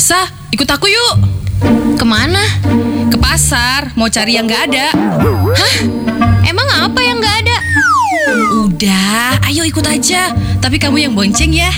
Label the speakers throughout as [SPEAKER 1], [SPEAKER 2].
[SPEAKER 1] Sa, ikut aku yuk.
[SPEAKER 2] Kemana?
[SPEAKER 1] Ke pasar, mau cari yang gak ada.
[SPEAKER 2] Hah? Emang apa yang gak ada?
[SPEAKER 1] Udah, ayo ikut aja. Tapi kamu yang bonceng ya.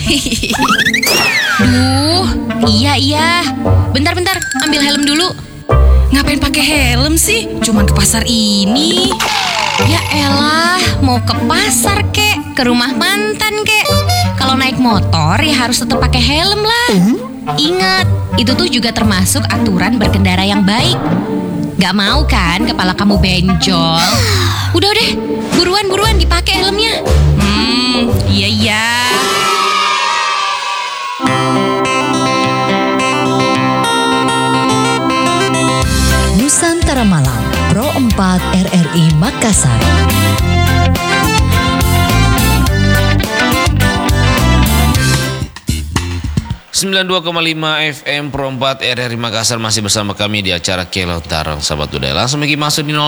[SPEAKER 2] Duh, iya. Bentar, ambil helm dulu.
[SPEAKER 1] Ngapain pakai helm sih? Cuman ke pasar ini.
[SPEAKER 2] Ya elah, mau ke pasar kek, ke rumah mantan kek. Kalau naik motor ya harus tetap pakai helm lah. Ingat, itu tuh juga termasuk aturan berkendara yang baik. Gak mau kan kepala kamu benjol? Udah, buruan dipakai helmnya.
[SPEAKER 1] Iya.
[SPEAKER 3] Nusantara Malam, Pro 4 RRI Makassar.
[SPEAKER 4] Sembilan 92,5 FM Pro 4 RRI Makassar masih bersama kami di acara Kilau Tarong Sahabat Budaya. Langsung bagi masuk di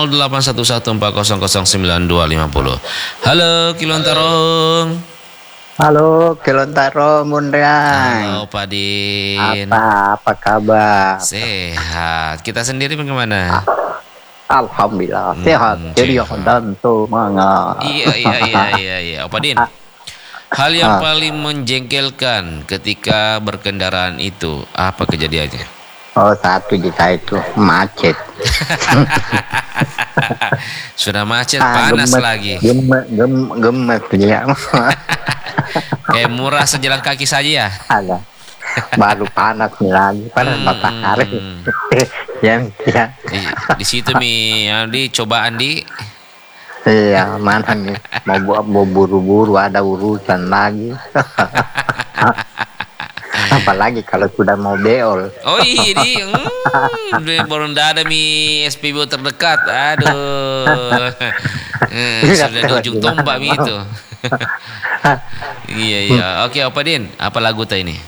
[SPEAKER 4] 0811400250. Halo Kilau Tarong.
[SPEAKER 5] Halo Kilau Tarong Mundrang.
[SPEAKER 4] Halo Pak Din.
[SPEAKER 5] Apa kabar?
[SPEAKER 4] Sehat. Kita sendiri bagaimana?
[SPEAKER 5] Alhamdulillah sehat, ceria dan semangat.
[SPEAKER 4] Iya. Pak Din. Hal yang paling menjengkelkan ketika berkendaraan itu apa kejadiannya?
[SPEAKER 5] Oh, satu di saya itu macet.
[SPEAKER 4] Sudah macet, panas
[SPEAKER 5] gemes,
[SPEAKER 4] lagi.
[SPEAKER 5] Gemes ya.
[SPEAKER 4] Kayak murah sejalan kaki saja ya.
[SPEAKER 5] Ada. Baru panas nih lagi, panas matahari. Ya.
[SPEAKER 4] Di situ di cobaan di.
[SPEAKER 5] Iya, mana nih mau buru-buru ada urusan lagi. Apalagi kalau sudah mau beol.
[SPEAKER 4] Oh iya, baru ada SPBU terdekat. Aduh. Sudah di ujung tombak itu. Iya. Oke, Pak Din, apa lagu ini?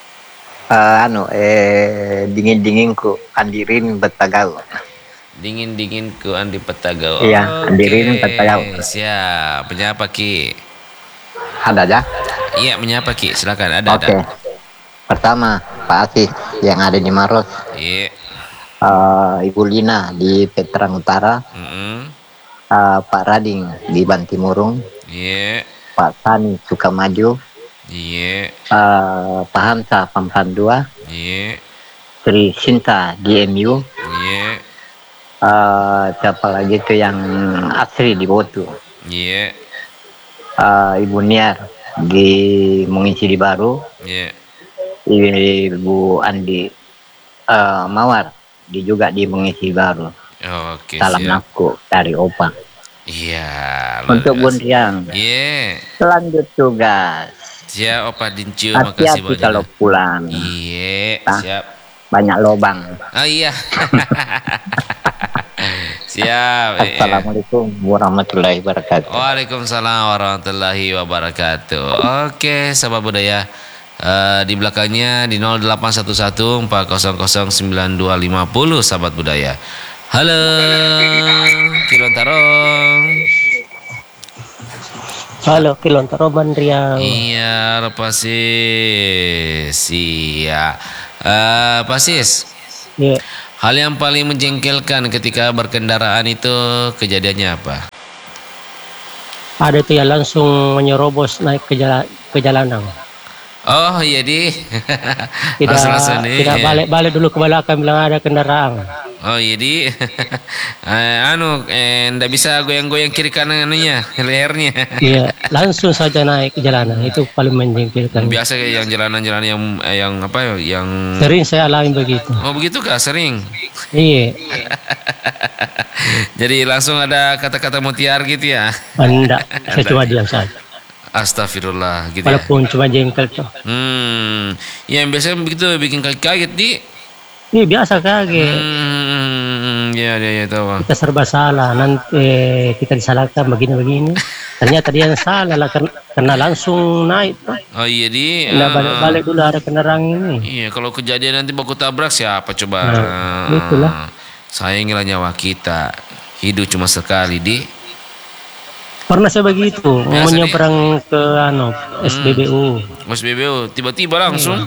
[SPEAKER 5] Dingin-dinginku Andirin Betagau.
[SPEAKER 4] Dingin ku Andi Petagau.
[SPEAKER 5] Iya, Andirin Betagau.
[SPEAKER 4] Siap. Menyapa Ki?
[SPEAKER 5] Ada aja?
[SPEAKER 4] Iya, menyapa Ki? Silakan. Ada.
[SPEAKER 5] Pertama, Pak Asis yang ada di Maros.
[SPEAKER 4] Iya.
[SPEAKER 5] Ibu Lina di Petrang Utara. Pak Rading di Bantimurung.
[SPEAKER 4] Iya.
[SPEAKER 5] Pak Sani Sukamaju.
[SPEAKER 4] Iya.
[SPEAKER 5] Pak Hamsa Pampan 2.
[SPEAKER 4] Iya.
[SPEAKER 5] Sri Sinta di MU.
[SPEAKER 4] Iya.
[SPEAKER 5] Siapa lagi itu yang Asri di Botu.
[SPEAKER 4] Iya.
[SPEAKER 5] Ibu Niar mengisi di Baru.
[SPEAKER 4] Iya.
[SPEAKER 5] Ibu Andi Mawar juga di mengisi Baru.
[SPEAKER 4] Oke.
[SPEAKER 5] Salam nafku dari Opa.
[SPEAKER 4] Iya.
[SPEAKER 5] Untuk Bunriang.
[SPEAKER 4] Iya.
[SPEAKER 5] Selanjut tugas.
[SPEAKER 4] Siap Opa Dincu, makasih
[SPEAKER 5] Hati-hati
[SPEAKER 4] banyak.
[SPEAKER 5] kalau pulang.
[SPEAKER 4] Iya. Siap.
[SPEAKER 5] Banyak lobang.
[SPEAKER 4] Oh iya. Siap.
[SPEAKER 5] Assalamualaikum warahmatullahi wabarakatuh.
[SPEAKER 4] Waalaikumsalam warahmatullahi wabarakatuh. Oke, sahabat budaya. Di belakangnya di 0811400950 sahabat budaya. Halo, Kilau Tarong.
[SPEAKER 6] Halo, Kilau Tarong Bandriang.
[SPEAKER 4] Iya, Pasis. Iya. Pasis.
[SPEAKER 6] Iya.
[SPEAKER 4] Hal yang paling menjengkelkan ketika berkendaraan itu kejadiannya apa?
[SPEAKER 6] Ada tuh yang langsung menyerobos naik ke jalanan.
[SPEAKER 4] Oh iya
[SPEAKER 6] Tidak balik dulu ke belakang bilang ada kendaraan.
[SPEAKER 4] Oh iya ndak bisa goyang-goyang kiri kanan lehernya.
[SPEAKER 6] Iya, langsung saja naik ke jalanan, itu paling menjengkelkan.
[SPEAKER 4] Biasa kayak yang jalanan yang apa yang
[SPEAKER 6] sering saya alami begitu.
[SPEAKER 4] Oh begitu kah, sering?
[SPEAKER 6] Iya.
[SPEAKER 4] Jadi langsung ada kata-kata mutiara gitu ya?
[SPEAKER 6] Enggak, saya cuma diam saja.
[SPEAKER 4] Astagfirullah gitu.
[SPEAKER 6] Walaupun cuma jengkel tuh.
[SPEAKER 4] Yang biasanya begitu bikin kaget di.
[SPEAKER 6] Iya biasa kaget.
[SPEAKER 4] Iya tahu.
[SPEAKER 6] Kita serba salah, nanti kita disalahkan begini-begini. Ternyata dia yang salah lah karena langsung naik.
[SPEAKER 4] Oh iya
[SPEAKER 6] balik dulu ada kendaraan ini.
[SPEAKER 4] Iya, kalau kejadian nanti baku tabrak siapa coba?
[SPEAKER 6] Itulah.
[SPEAKER 4] Sayangilah nyawa kita. Hidup cuma sekali di.
[SPEAKER 6] Pernah saya begitu, mau nyebrang ke SPBU.
[SPEAKER 4] SPBU tiba-tiba langsung.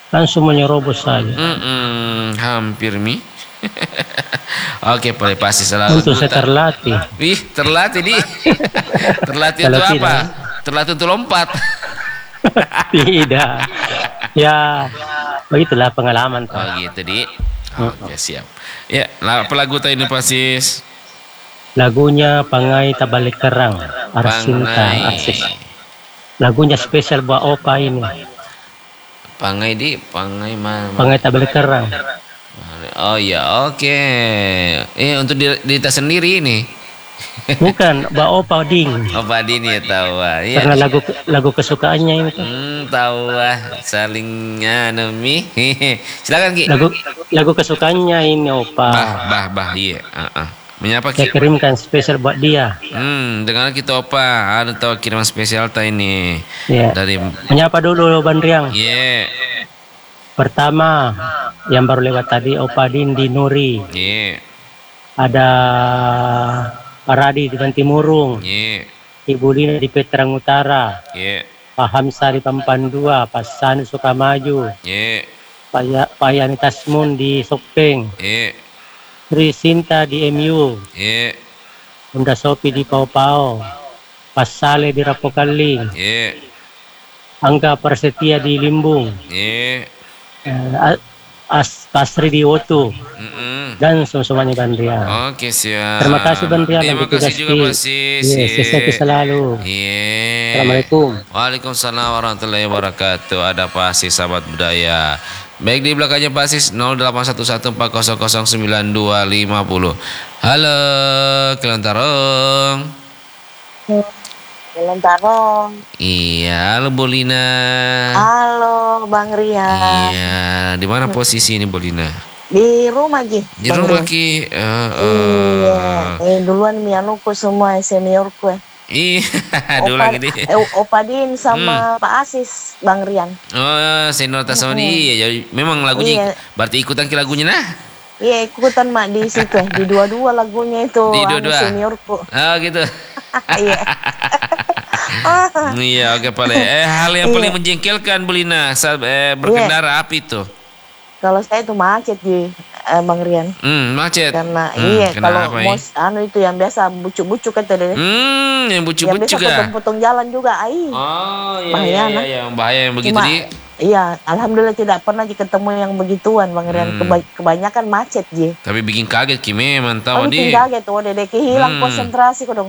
[SPEAKER 6] langsung menyerobos saja.
[SPEAKER 4] Hampir mi. Oke, pasti selalu.
[SPEAKER 6] Untuk saya terlatih.
[SPEAKER 4] Wih, terlatih di. Terlatih
[SPEAKER 6] Kalau
[SPEAKER 4] untuk apa?
[SPEAKER 6] tidak.
[SPEAKER 4] Terlatih untuk lompat.
[SPEAKER 6] Tidak. Ya, begitulah pengalaman.
[SPEAKER 4] Oh gitu di. Oke, siap. Ya, apa lagu tadi ini Pasis?
[SPEAKER 6] Lagunya Pangai Tabalik Kerang, Arsinta Arsis. Lagunya spesial buat Opa ini.
[SPEAKER 4] Pangai Pangai mana?
[SPEAKER 6] Pangai Tabalik Kerang.
[SPEAKER 4] Oh ya, oke. Untuk Dita sendiri ini.
[SPEAKER 6] Bukan, Mbak Opa Ding.
[SPEAKER 4] Opa Ding ya tahu ya.
[SPEAKER 6] Karena lagu kesukaannya itu.
[SPEAKER 4] Tahu salingnya nemi. Silakan Ki.
[SPEAKER 6] Lagu kesukaannya ini Opa.
[SPEAKER 4] Bah iya. Menyapa
[SPEAKER 6] Saya
[SPEAKER 4] Ki?
[SPEAKER 6] kirimkan spesial buat dia.
[SPEAKER 4] Dengan kita Opa, ada tahu kiriman spesial ta ini.
[SPEAKER 6] Ya.
[SPEAKER 4] Dari
[SPEAKER 6] Menyapa dulu Bandriang.
[SPEAKER 4] Yeah.
[SPEAKER 6] Pertama, yang baru lewat tadi Opa Dindi Nuri.
[SPEAKER 4] Yeah.
[SPEAKER 6] Ada Pak Radi di Bantimurung.
[SPEAKER 4] Yeah.
[SPEAKER 6] Ibu Lina di Petrang Utara.
[SPEAKER 4] Yeah.
[SPEAKER 6] Pak Hamsa di Pampan 2, Pak Sani Sukamaju.
[SPEAKER 4] Yeah.
[SPEAKER 6] Pak Yani Tasmun di Sopeng.
[SPEAKER 4] Yeah.
[SPEAKER 6] Sri Sinta di MU.
[SPEAKER 4] Yeah.
[SPEAKER 6] Bunda Sopi di Pau Pau. Pak Saleh di Rapokaling.
[SPEAKER 4] Yeah.
[SPEAKER 6] Angga Persetia di Limbung.
[SPEAKER 4] Yeah.
[SPEAKER 6] Pasri di Wotu. Dan semuanya Bandriang.
[SPEAKER 4] Oke, siap.
[SPEAKER 6] Terima kasih Bandriang.
[SPEAKER 4] Terima kasih juga Pasis.
[SPEAKER 6] Sukses selalu. Assalamualaikum.
[SPEAKER 4] Waalaikumsalam warahmatullahi wabarakatuh. Ada Pasis sahabat budaya. Baik, di belakangnya Pasis 081140092250. Halo, Kelontarong.
[SPEAKER 7] Tarong.
[SPEAKER 4] Iya, halo Bolina.
[SPEAKER 7] Halo Bang Rian.
[SPEAKER 4] Iya, di mana posisi ini Bolina?
[SPEAKER 7] Di rumah Ji.
[SPEAKER 4] Di rumah Ki.
[SPEAKER 7] Iya. Duluan mianuku semua seniorku.
[SPEAKER 4] Iya, dulu lagi deh.
[SPEAKER 7] Opa Din sama Pak Asis Bang Rian.
[SPEAKER 4] Oh, senior sama dia. Iya, jadi memang lagunya berarti ikutan ke lagunya nah.
[SPEAKER 7] Iya, ikutan mak di situ di dua-dua lagunya itu.
[SPEAKER 4] Di dua-dua.
[SPEAKER 7] Seniorku.
[SPEAKER 4] Oh, gitu.
[SPEAKER 7] Iya.
[SPEAKER 4] Iya, oke paling. Hal yang paling menjengkelkan Belina saat berkendara apa itu?
[SPEAKER 7] Kalau saya itu macet Ji, Bang Rian.
[SPEAKER 4] Macet.
[SPEAKER 7] Karena kalau itu yang biasa bucuk-bucuk kata deh.
[SPEAKER 4] Yang bucuk-bucuk juga.
[SPEAKER 7] Yang biasa potong jalan juga,
[SPEAKER 4] Oh,
[SPEAKER 7] bahaya,
[SPEAKER 4] yang bahaya yang begitu di.
[SPEAKER 7] Iya, alhamdulillah tidak pernah ketemu yang begituan Bang Rian. Kebanyakan macet Ji.
[SPEAKER 4] Tapi bikin kaget Ki memang tahu di.
[SPEAKER 7] Bikin kaget tuh, Dede hilang konsentrasi kok dong.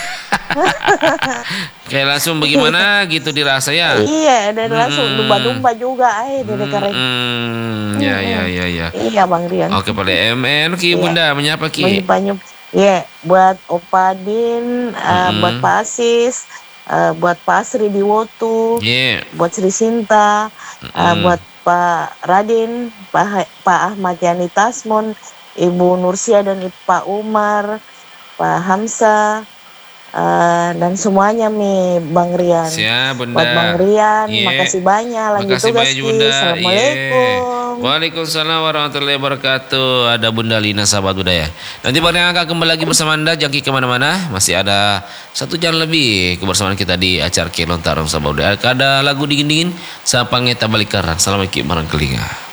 [SPEAKER 4] Kayak langsung bagaimana gitu dirasa ya?
[SPEAKER 7] Iya, dan langsung dumba-dumba juga, Dede keren.
[SPEAKER 4] Ya.
[SPEAKER 7] Iya Bang Rian.
[SPEAKER 4] Oke, pada MN Ki Bunda menyapa Ki.
[SPEAKER 7] Iya, buat Opa Din, buat Pak Asis, buat Pak Asri di Wotu, buat Sri Sinta, buat Pak Radin, Pak Ahmad Yani Tasmun, Ibu Nursia dan Pak Umar, Pak Hamsa, dan semuanya Bang Rian.
[SPEAKER 4] Siap Bunda.
[SPEAKER 7] Buat Bang Rian, makasih banyak. Lanjut tugas Ki. Assalamualaikum.
[SPEAKER 4] Waalaikumsalam warahmatullahi wabarakatuh. Ada Bunda Lina sahabat budaya. Nanti Bang Rian akan kembali lagi bersama Anda. Jangan kemana-mana. Masih ada 1 jam lebih kebersamaan kita di acara Kelontarong sahabat budaya. Ada lagu dingin-dingin. Sapange Tabalik Karang. Assalamualaikum warahmatullahi wabarakatuh.